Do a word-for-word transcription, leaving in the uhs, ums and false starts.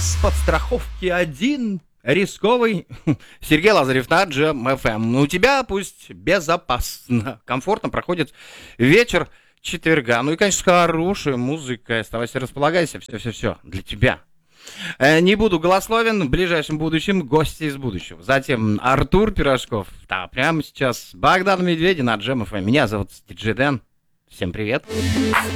час подстраховки один. Рисковый. Сергей Лазарев на Джем эф эм. У тебя пусть безопасно, комфортно проходит вечер четверга. Ну и, конечно, хорошая музыка. Оставайся, располагайся. Все-все-все для тебя. Э, не буду голословен. В ближайшем будущем гости из будущего. Затем Артур Пирожков. Да, прямо сейчас Богдан Медведев на Джем эф эм. Меня зовут Диджей Дэн. Всем привет.